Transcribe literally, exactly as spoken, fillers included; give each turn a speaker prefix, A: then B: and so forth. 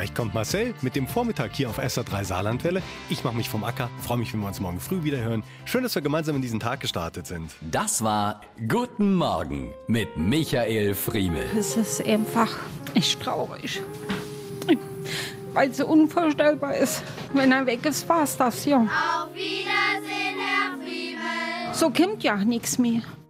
A: Gleich kommt Marcel mit dem Vormittag hier auf S R drei Saarlandwelle. Ich mache mich vom Acker, freue mich, wenn wir uns morgen früh wieder hören. Schön, dass wir gemeinsam in diesen Tag gestartet sind.
B: Das war Guten Morgen mit Michael Friemel.
C: Es ist einfach echt traurig, weil es unvorstellbar ist. Wenn er weg ist, war's das, ja.
D: Auf Wiedersehen, Herr Friemel.
C: So kommt ja nichts mehr.